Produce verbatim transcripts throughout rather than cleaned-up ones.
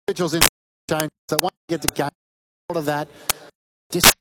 individuals in change. So once you get to game, all of that, just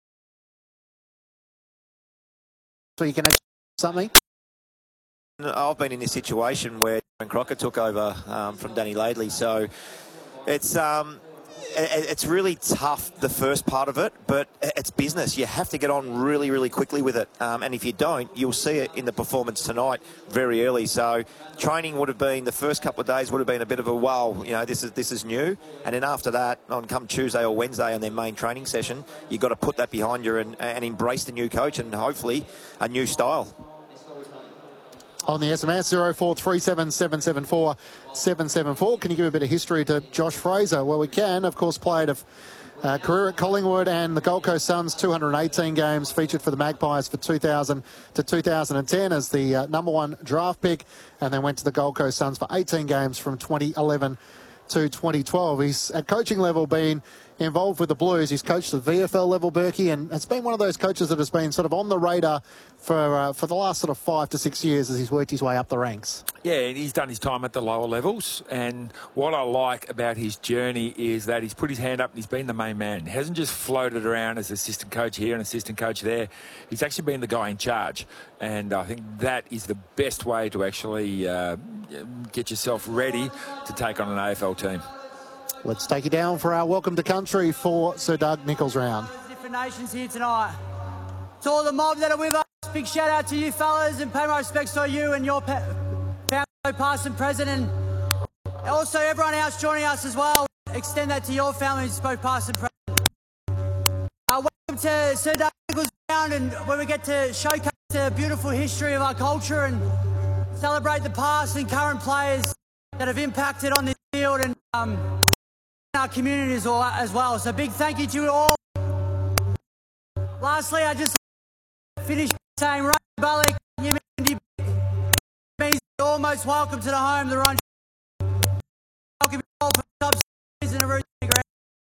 so you can actually do something. I've been in this situation where Crocker took over um, from Danny Laidley, so it's um, it, it's really tough, the first part of it, but it's business. You have to get on really, really quickly with it, um, and if you don't, you'll see it in the performance tonight very early. So training would have been, the first couple of days would have been a bit of a wow, you know, this is this is new, and then after that, on come Tuesday or Wednesday on their main training session, you've got to put that behind you and, and embrace the new coach and hopefully a new style. On the S M S, zero four three seven seven seven four seven seven four. Can you give a bit of history to Josh Fraser? Well, we can. Of course, played a uh, career at Collingwood and the Gold Coast Suns, two hundred eighteen games, featured for the Magpies for two thousand to two thousand ten as the uh, number one draft pick, and then went to the Gold Coast Suns for eighteen games from twenty eleven to twenty twelve. He's at coaching level been involved with the Blues. He's coached at V F L level, Berkey, and it's been one of those coaches that has been sort of on the radar for uh, for the last sort of five to six years as he's worked his way up the ranks. Yeah, and he's done his time at the lower levels, and what I like about his journey is that he's put his hand up and he's been the main man. He hasn't just floated around as assistant coach here and assistant coach there. He's actually been the guy in charge, and I think that is the best way to actually uh, get yourself ready to take on an A F L team. Let's take you down for our Welcome to Country for Sir Doug Nicholls round. Different nations here tonight. To all the mob that are with us, big shout out to you fellas and pay my respects to you and your family, past and present, and also everyone else joining us as well. Extend that to your families, both past and present. Uh, welcome to Sir Doug Nicholls round, and where we get to showcase the beautiful history of our culture and celebrate the past and current players that have impacted on this field and um, our communities as well. So big thank you to you all. Lastly, I just finished saying, Ray Ballick, you means almost welcome to the home, the Ron